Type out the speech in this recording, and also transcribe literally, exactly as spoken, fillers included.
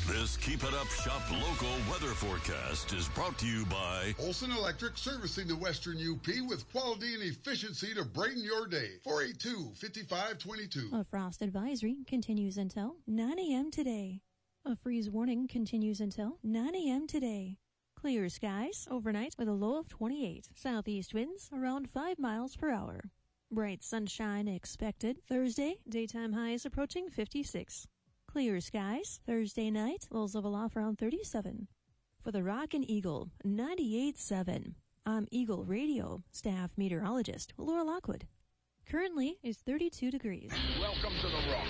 This Keep It Up Shop local weather forecast is brought to you by Olson Electric, servicing the Western U P with quality and efficiency to brighten your day. four eight two, five five two two. A frost advisory continues until nine a.m. today. A freeze warning continues until nine a.m. today. Clear skies overnight with a low of twenty-eight. Southeast winds around five miles per hour. Bright sunshine expected. Thursday, daytime highs approaching fifty-six. Clear skies. Thursday night, lows level off around thirty-seven. For the Rockin' Eagle, ninety-eight point seven. I'm Eagle Radio staff meteorologist Laura Lockwood. Currently is thirty-two degrees. Welcome to the Rock.